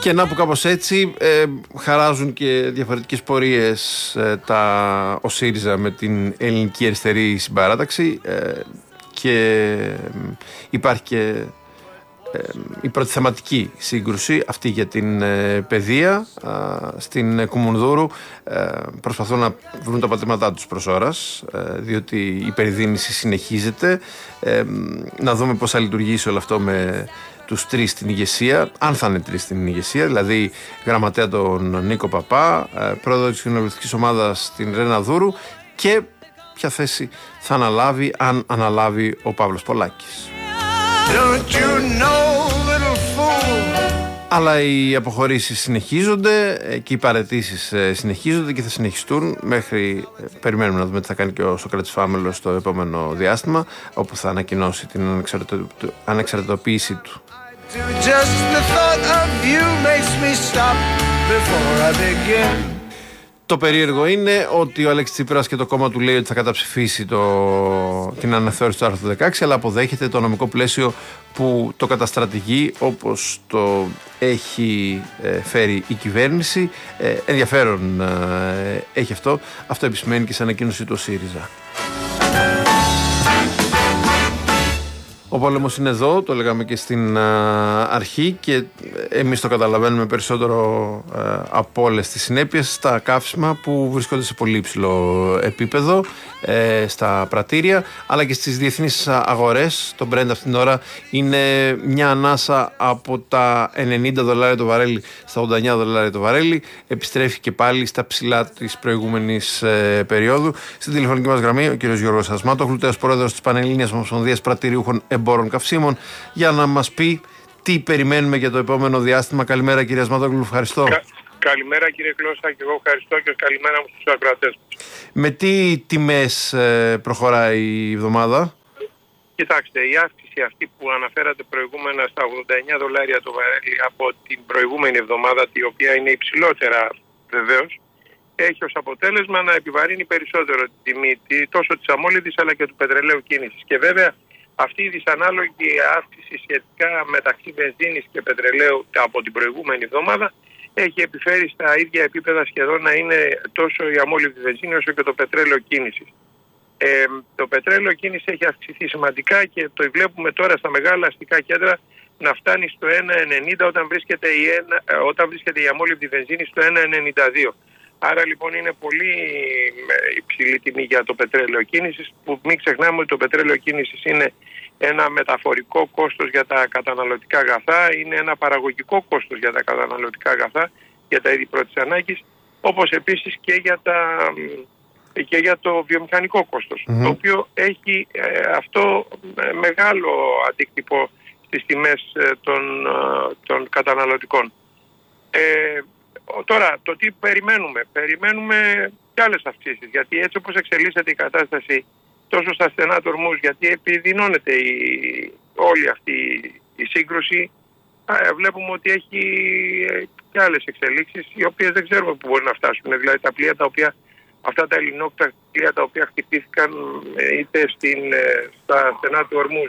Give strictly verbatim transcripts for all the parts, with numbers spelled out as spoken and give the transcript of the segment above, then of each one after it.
Και να που κάπως έτσι ε, χαράζουν και διαφορετικές πορείες ε, τα, ο ΣΥΡΙΖΑ με την ελληνική αριστερή συμπαράταξη ε, και ε, υπάρχει και ε, η πρώτη θεματική σύγκρουση αυτή για την ε, παιδεία ε, στην Κουμουνδούρου. ε, προσπαθούν να βρουν τα πατήματά τους προς ώρας ε, διότι η περιδίνηση συνεχίζεται. ε, να δούμε πώς θα λειτουργήσει όλο αυτό με τους τρεις στην ηγεσία, αν θα είναι τρεις στην ηγεσία, δηλαδή γραμματέα τον Νίκο Παπά, πρόεδρο της κοινοβουλευτικής ομάδας την Ρένα Δούρου και ποια θέση θα αναλάβει, αν αναλάβει ο Παύλος Πολάκης. Αλλά οι αποχωρήσεις συνεχίζονται και οι παραιτήσεις συνεχίζονται και θα συνεχιστούν μέχρι, περιμένουμε να δούμε τι θα κάνει και ο Σωκράτης Φάμελος στο επόμενο διάστημα, όπου θα ανακοινώσει την ανεξαρτητο... ανεξαρτητοποίησή του. Just the thought of you makes me stop before I begin. Το περίεργο είναι ότι ο Αλέξης Τσίπρας και το κόμμα του λέει ότι θα καταψηφίσει το, την αναθεώρηση του άρθρου δεκαέξι, αλλά αποδέχεται το νομικό πλαίσιο που το καταστρατηγεί όπως το έχει ε, φέρει η κυβέρνηση. Ε, ενδιαφέρον ε, έχει αυτό. Αυτό επισημαίνει και σε ανακοίνωση του ΣΥΡΙΖΑ. Ο πόλεμος είναι εδώ, το λέγαμε και στην α, αρχή και εμείς το καταλαβαίνουμε περισσότερο α, από όλες τις συνέπειες στα καύσιμα που βρίσκονται σε πολύ υψηλό επίπεδο, ε, στα πρατήρια αλλά και στις διεθνείς αγορές. Το Brent αυτήν την ώρα είναι μια ανάσα από τα ενενήντα δολάρια το βαρέλι στα ογδόντα εννέα δολάρια το βαρέλι, επιστρέφει και πάλι στα ψηλά της προηγούμενης ε, περίοδου. Στην τηλεφωνική μας γραμμή ο κ. Γιώργος Ασμάτογλου, τέος πρόεδρος της Πανελλήνιας Ομοσπονδίας Πρατηριούχων Εμπόρων Καυσίμων, για να μας πει τι περιμένουμε για το επόμενο διάστημα. Καλημέρα κύριε Ασμάτογλου, ευχαριστώ. Κα, καλημέρα κύριε Κλώσσα και εγώ ευχαριστώ και καλημέρα μου στους ακροατές. Με τι τιμές ε, προχωράει η εβδομάδα? Κοιτάξτε, η αύξηση αυτή που αναφέρατε προηγούμενα στα ογδόντα εννέα δολάρια το βαρέλι από την προηγούμενη εβδομάδα, η οποία είναι υψηλότερα βεβαίως, έχει ως αποτέλεσμα να επιβαρύνει περισσότερο την τιμή τόσο της αμόλυδης αλλά και του πετρελαίου κίνησης. Και βέβαια αυτή η δυσανάλογη αύξηση σχετικά μεταξύ βενζίνης και πετρελαίου από την προηγούμενη εβδομάδα έχει επιφέρει στα ίδια επίπεδα σχεδόν να είναι τόσο η αμόλυδη βενζίνη όσο και το πετρέλαιο κίνησης. Ε, το πετρέλαιο κίνηση έχει αυξηθεί σημαντικά και το βλέπουμε τώρα στα μεγάλα αστικά κέντρα να φτάνει στο ένα ενενήντα όταν βρίσκεται η, ένα, όταν βρίσκεται η αμόλυβδη βενζίνη στο ένα ενενήντα δύο. Άρα λοιπόν είναι πολύ υψηλή τιμή για το πετρέλαιο κίνησης, που μην ξεχνάμε ότι το πετρέλαιο κίνησης είναι ένα μεταφορικό κόστος για τα καταναλωτικά αγαθά, είναι ένα παραγωγικό κόστος για τα καταναλωτικά αγαθά, για τα είδη πρώτης ανάγκης, όπως επίσης και για, τα, και για το βιομηχανικό κόστος, mm-hmm. το οποίο έχει ε, αυτό ε, μεγάλο αντίκτυπο στις τιμές ε, των, ε, των καταναλωτικών. Ε, Τώρα, το τι περιμένουμε. Περιμένουμε και άλλες αυξήσεις, γιατί έτσι όπως εξελίσσεται η κατάσταση τόσο στα στενά του Ορμούζ, γιατί επιδεινώνεται η, όλη αυτή η σύγκρουση, βλέπουμε ότι έχει και άλλες εξελίξεις, οι οποίες δεν ξέρουμε πού μπορεί να φτάσουν. Δηλαδή τα πλοία τα οποία, αυτά τα ελληνόφυτα πλοία τα οποία χτυπήθηκαν είτε στην, στα στενά του Ορμούζ,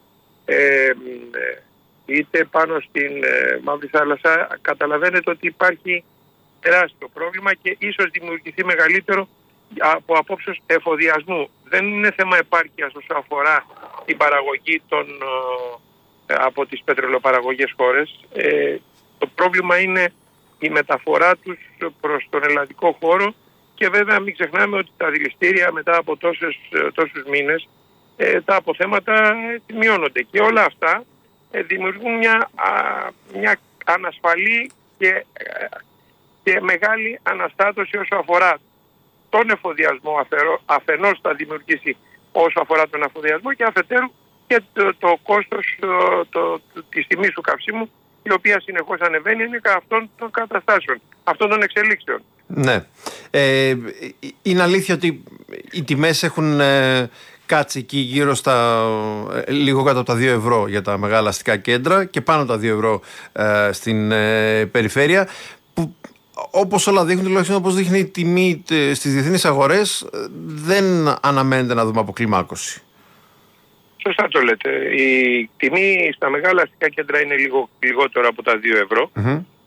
ε, είτε πάνω στην ε, Μαύρη Θάλασσα, καταλαβαίνετε ότι υπάρχει τεράστιο πρόβλημα και ίσως δημιουργηθεί μεγαλύτερο από απόψεως εφοδιασμού. Δεν είναι θέμα επάρκειας όσο αφορά την παραγωγή των, ε, από τις πετρελαιοπαραγωγές χώρες. Ε, το πρόβλημα είναι η μεταφορά τους προς τον ελλαδικό χώρο και βέβαια μην ξεχνάμε ότι τα δηληστήρια μετά από τόσους, τόσους μήνες ε, τα αποθέματα ε, μειώνονται και όλα αυτά δημιουργούν μια, α, μια ανασφαλή και, και μεγάλη αναστάτωση όσο αφορά τον εφοδιασμό. Αφαιρώ, αφενός θα δημιουργήσει όσο αφορά τον εφοδιασμό και αφετέρου και το, το κόστος το, το, το, της τιμής του καυσίμου, η οποία συνεχώς ανεβαίνει, είναι αυτών των καταστάσεων, αυτών των εξελίξεων. Ναι. Ε, είναι αλήθεια ότι οι τιμές έχουν... Ε... κάτσει εκεί γύρω στα λίγο κάτω από τα δύο ευρώ για τα μεγάλα αστικά κέντρα και πάνω από τα δύο ευρώ ε, στην ε, περιφέρεια, που όπως όλα δείχνουν, τουλάχιστον όπως δείχνει η τιμή στις διεθνείς αγορές, δεν αναμένεται να δούμε αποκλιμάκωση. Σωστά το λέτε. Η τιμή στα μεγάλα αστικά κέντρα είναι λίγο λιγότερο από τα δύο ευρώ. Mm-hmm.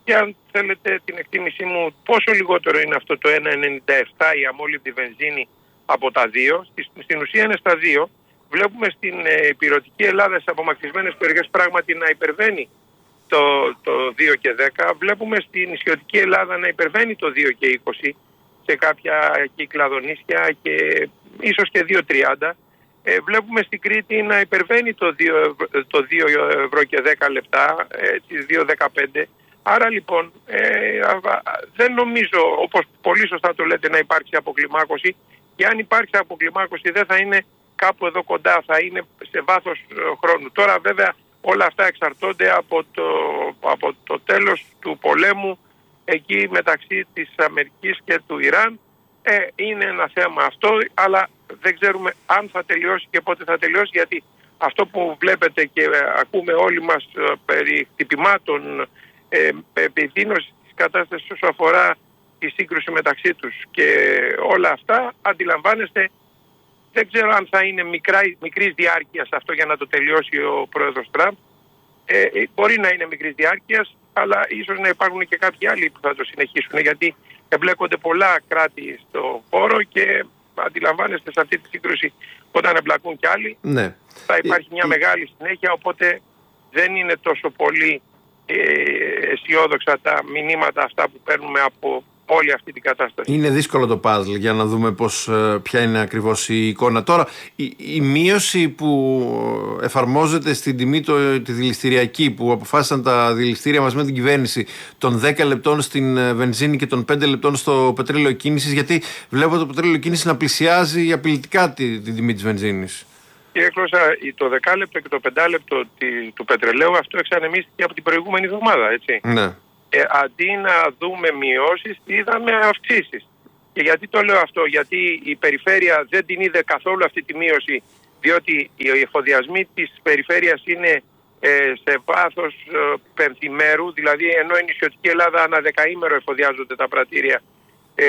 και αν θέλετε την εκτίμησή μου πόσο λιγότερο είναι αυτό το ένα ενενήντα επτά η αμόλυβδη βενζίνη από τα δύο. Στην ουσία είναι στα δύο. Βλέπουμε στην ηπειρωτική Ελλάδα σε απομακρυσμένες περιοχές πράγματι να υπερβαίνει το, το δύο και δέκα. Βλέπουμε στην νησιωτική Ελλάδα να υπερβαίνει το δύο και είκοσι σε κάποια κυκλαδονήσια και ίσως και δύο τριάντα. Ε, βλέπουμε στην Κρήτη να υπερβαίνει το δύο, το δύο ευρώ και δέκα λεπτά, έτσι, δύο δεκαπέντε. Άρα λοιπόν ε, δεν νομίζω, όπως πολύ σωστά το λέτε, να υπάρξει αποκλιμάκωση, και αν υπάρξει αποκλιμάκωση δεν θα είναι κάπου εδώ κοντά, θα είναι σε βάθος χρόνου. Τώρα βέβαια όλα αυτά εξαρτώνται από το, από το τέλος του πολέμου εκεί μεταξύ της Αμερικής και του Ιράν. Ε, είναι ένα θέμα αυτό, αλλά δεν ξέρουμε αν θα τελειώσει και πότε θα τελειώσει, γιατί αυτό που βλέπετε και ακούμε όλοι μας ε, περί χτυπημάτων, ε, επιδείνωση της κατάστασης όσο αφορά τη σύγκρουση μεταξύ τους και όλα αυτά, αντιλαμβάνεστε, δεν ξέρω αν θα είναι μικρά, μικρής διάρκειας αυτό για να το τελειώσει ο πρόεδρος Τραμπ. Ε, μπορεί να είναι μικρής διάρκειας, αλλά ίσως να υπάρχουν και κάποιοι άλλοι που θα το συνεχίσουν, γιατί εμπλέκονται πολλά κράτη στο χώρο και αντιλαμβάνεστε σε αυτή τη σύγκρουση όταν εμπλακούν κι άλλοι, ναι, θα υπάρχει μια μεγάλη συνέχεια, οπότε δεν είναι τόσο πολύ ε, αισιόδοξα τα μηνύματα αυτά που παίρνουμε από όλη αυτή την κατάσταση. Είναι δύσκολο το puzzle για να δούμε πώς, ποια είναι ακριβώς η εικόνα. Τώρα, η, η μείωση που εφαρμόζεται στην τιμή το, τη δηληστηριακή, που αποφάσισαν τα δηληστήρια μας με την κυβέρνηση, των δέκα λεπτών στην βενζίνη και των πέντε λεπτών στο πετρέλαιο κίνησης, γιατί βλέπω το πετρέλαιο κίνησης να πλησιάζει απειλητικά την τη τιμή της βενζίνης. Κύριε Κλώσσα, το δεκάλεπτο και το πεντάλεπτο του πετρελαίου αυτό εξανεμίστηκε από την προηγούμενη εβδομάδα, έτσι. Ναι. Ε, αντί να δούμε μειώσεις, είδαμε αυξήσεις. Και γιατί το λέω αυτό? Γιατί η περιφέρεια δεν την είδε καθόλου αυτή τη μείωση, διότι οι εφοδιασμοί της περιφέρειας είναι ε, σε βάθος ε, πενθημέρου, δηλαδή ενώ η νησιωτική Ελλάδα ανά δεκαήμερο εφοδιάζονται τα πρατήρια, ε,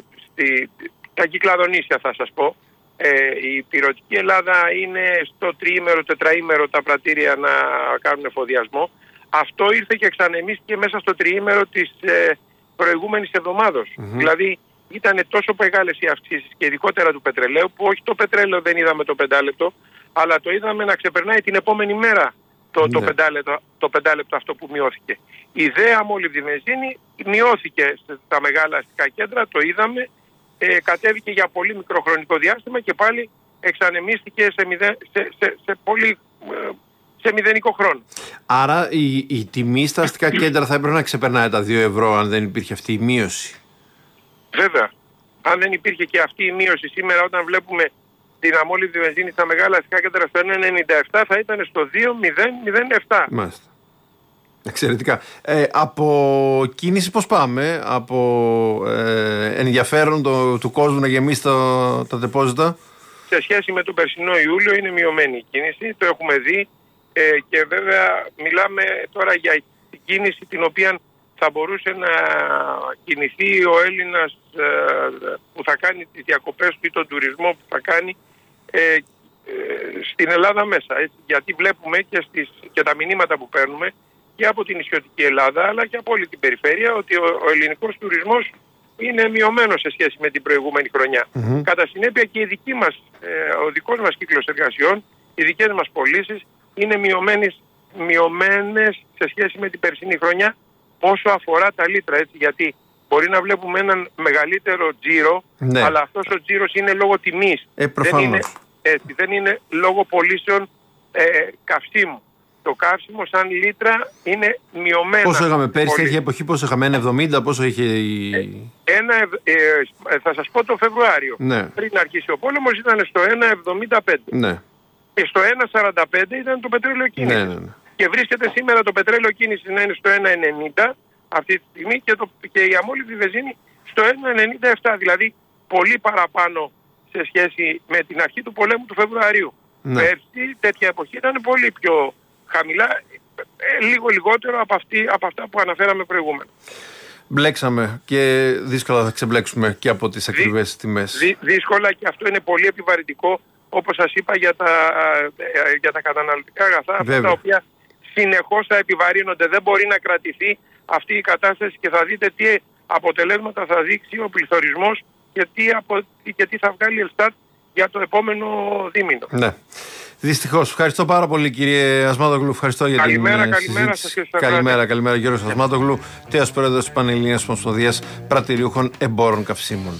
στη, τα κυκλαδονήσια θα σας πω, ε, η ηπειρωτική Ελλάδα είναι στο τριήμερο, τετραήμερο τα πρατήρια να κάνουν εφοδιασμό. Αυτό ήρθε και εξανεμίστηκε μέσα στο τριήμερο της ε, προηγούμενης εβδομάδος. Mm-hmm. Δηλαδή ήταν τόσο μεγάλες οι αυξήσεις και ειδικότερα του πετρελαίου, που όχι το πετρέλαιο δεν είδαμε το πεντάλεπτο, αλλά το είδαμε να ξεπερνάει την επόμενη μέρα το, mm-hmm. το, πεντάλεπτο, το πεντάλεπτο αυτό που μειώθηκε. Η δε αμόλυβδη βενζίνη μειώθηκε στα μεγάλα αστικά κέντρα, το είδαμε, ε, κατέβηκε για πολύ μικρό χρονικό διάστημα και πάλι εξανεμίστηκε σε, μηδέ, σε, σε, σε πολύ... Ε, σε μηδενικό χρόνο. Άρα η, η τιμή στα αστικά κέντρα θα έπρεπε να ξεπερνάει τα δύο ευρώ αν δεν υπήρχε αυτή η μείωση. Βέβαια. Αν δεν υπήρχε και αυτή η μείωση σήμερα, όταν βλέπουμε την αμόλυβδη βενζίνη στα μεγάλα αστικά κέντρα στο ένα ενενήντα επτά, θα ήταν στο δύο μηδέν μηδέν επτά. Μάλιστα. Εξαιρετικά. Ε, από κίνηση πώς πάμε? Από ε, ενδιαφέρον το, του κόσμου να γεμίσει τα, τα τεπόζιτα? Σε σχέση με τον περσινό Ιούλιο είναι μειωμένη η κίνηση, το έχουμε δει. Ε, και βέβαια μιλάμε τώρα για την κίνηση την οποία θα μπορούσε να κινηθεί ο Έλληνας ε, που θα κάνει τις διακοπές του ή τον τουρισμό που θα κάνει ε, ε, στην Ελλάδα μέσα. Έτσι. Γιατί βλέπουμε και, στις, και τα μηνύματα που παίρνουμε και από την νησιωτική Ελλάδα αλλά και από όλη την περιφέρεια ότι ο, ο ελληνικός τουρισμός είναι μειωμένος σε σχέση με την προηγούμενη χρονιά. Mm-hmm. Κατά συνέπεια και η δική μας, ε, ο δικός μας κύκλος εργασιών, οι δικές μας πωλήσεις είναι μειωμένες, μειωμένες σε σχέση με την περσινή χρονιά όσο αφορά τα λίτρα, έτσι, γιατί μπορεί να βλέπουμε έναν μεγαλύτερο τζίρο, ναι, αλλά αυτός ο τζίρος είναι λόγω τιμής, ε, δεν, είναι, έτσι, δεν είναι λόγω πωλήσεων ε, καυσίμου. Το καύσιμο σαν λίτρα είναι μειωμένο. Πόσο είχαμε πέρσι, τέτοια εποχή, πόσο είχαμε, ένα εβδομήντα, πόσο είχε η... Ε, ένα, ε, ε, θα σας πω το Φεβρουάριο, ναι, πριν αρχίσει ο πόλεμος ήταν στο ένα εβδομήντα πέντε. Ναι. Και στο ένα σαράντα πέντε ήταν το πετρέλαιο κίνησης. Ναι, ναι, ναι. Και βρίσκεται σήμερα το πετρέλαιο κίνησης να είναι στο ένα ενενήντα αυτή τη στιγμή και, το, και η αμόλυβδη βενζίνη στο ένα ενενήντα επτά. Δηλαδή πολύ παραπάνω σε σχέση με την αρχή του πολέμου του Φεβρουαρίου. Ναι. Πέρσι τέτοια εποχή ήταν πολύ πιο χαμηλά, ε, λίγο λιγότερο από, αυτή, από αυτά που αναφέραμε προηγούμενα. Μπλέξαμε και δύσκολα θα ξεμπλέξουμε και από τις ακριβές τιμές. Δύ, δύσκολα, και αυτό είναι πολύ επιβαρυντικό, όπως σας είπα, για τα, για τα καταναλωτικά αγαθά, αυτά τα οποία συνεχώς θα επιβαρύνονται. Δεν μπορεί να κρατηθεί αυτή η κατάσταση και θα δείτε τι αποτελέσματα θα δείξει ο πληθωρισμός και τι, απο... και τι θα βγάλει η Ελστάτ για το επόμενο δίμηνο. Ναι. Δυστυχώς. Ευχαριστώ πάρα πολύ, κύριε Ασμάτογλου. Ευχαριστώ για καλημέρα, την καλημέρα συζήτηση. Σας και σας καλημέρα, καλημέρα, κύριος Ασμάτογλου, τέος πρόεδρος της Πανελληνίας Ομοσπονδίας Πρατηριούχων Εμπόρων Καυσίμων.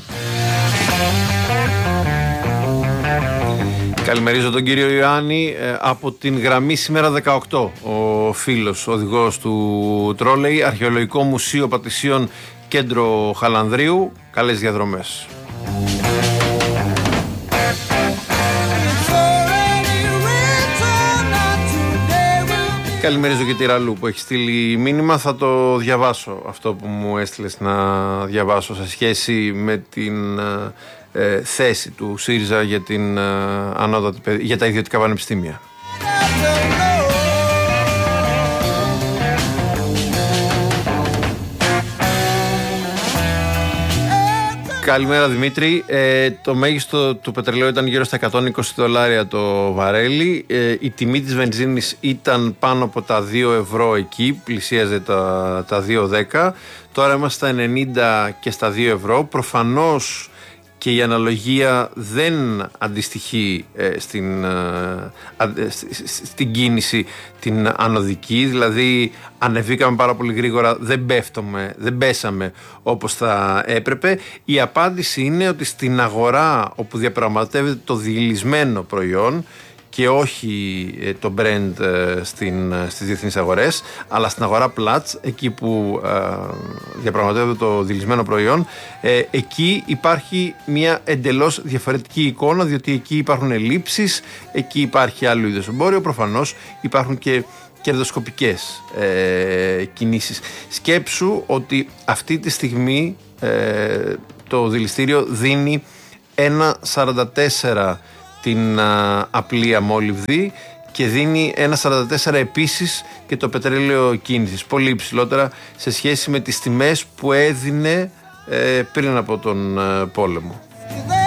Καλημερίζω τον κύριο Ιωάννη ε, από την γραμμή σήμερα δεκαοκτώ. Ο φίλος, οδηγός του τρόλεϊ, Αρχαιολογικό Μουσείο Πατησίων, Κέντρο Χαλανδρίου. Καλές διαδρομές. Καλημερίζω και τη Ραλού που έχει στείλει μήνυμα. Θα το διαβάσω αυτό που μου έστειλες να διαβάσω σε σχέση με την ε, θέση του ΣΥΡΙΖΑ για, την, ε, ανώτατη, για τα ιδιωτικά πανεπιστήμια. Καλημέρα Δημήτρη. Ε, το μέγιστο του πετρελαίου ήταν γύρω στα εκατόν είκοσι δολάρια το βαρέλι. Ε, η τιμή της βενζίνης ήταν πάνω από τα δύο ευρώ εκεί, πλησίαζε τα, τα δύο δέκα. Τώρα είμαστε στα ενενήντα και στα δύο ευρώ. Προφανώς και η αναλογία δεν αντιστοιχεί ε, στην, ε, ε, στην κίνηση την ανωδική, δηλαδή ανεβήκαμε πάρα πολύ γρήγορα, δεν πέφτουμε, δεν πέσαμε όπως θα έπρεπε. Η απάντηση είναι ότι στην αγορά όπου διαπραγματεύεται το διηλυσμένο προϊόν και όχι ε, το brand ε, στην, στις διεθνείς αγορές, αλλά στην αγορά Platts, εκεί που ε, διαπραγματεύεται το διηλυσμένο προϊόν, ε, εκεί υπάρχει μια εντελώς διαφορετική εικόνα, διότι εκεί υπάρχουν ελλείψεις, εκεί υπάρχει άλλο είδος εμπόριο, προφανώς υπάρχουν και κερδοσκοπικές ε, κινήσεις. Σκέψου ότι αυτή τη στιγμή ε, το δηληστήριο δίνει ένα σαράντα τέσσερα την α, απλή αμόλυβδη και δίνει ένα σαράντα τέσσερα επίσης και το πετρέλαιο κίνησης, πολύ υψηλότερα σε σχέση με τις τιμές που έδινε ε, πριν από τον ε, πόλεμο.